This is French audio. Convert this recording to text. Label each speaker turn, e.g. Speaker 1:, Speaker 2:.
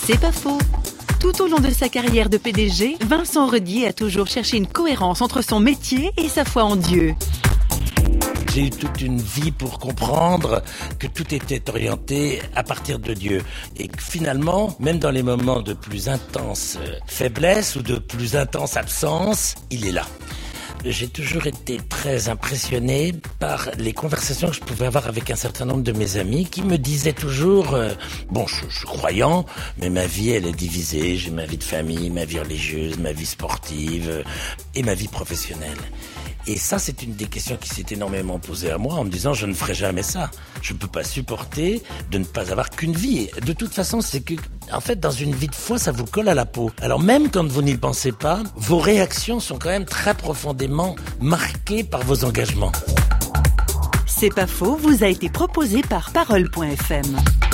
Speaker 1: C'est pas faux. Tout au long de sa carrière de PDG, Vincent Redier a toujours cherché une cohérence entre son métier et sa foi en Dieu.
Speaker 2: J'ai eu toute une vie pour comprendre que tout était orienté à partir de Dieu. Et que finalement, même dans les moments de plus intense faiblesse ou de plus intense absence, il est là. J'ai toujours été très impressionné par les conversations que je pouvais avoir avec un certain nombre de mes amis qui me disaient toujours je suis croyant, mais ma vie elle est divisée, j'ai ma vie de famille, ma vie religieuse, ma vie sportive et ma vie professionnelle. Et ça, c'est une des questions qui s'est énormément posée à moi en me disant je ne ferai jamais ça. Je ne peux pas supporter de ne pas avoir qu'une vie. Et de toute façon, c'est que, en fait, dans une vie de foi, ça vous colle à la peau. Alors même quand vous n'y pensez pas, vos réactions sont quand même très profondément marquées par vos engagements.
Speaker 1: C'est pas faux, vous a été proposé par Parole.fm.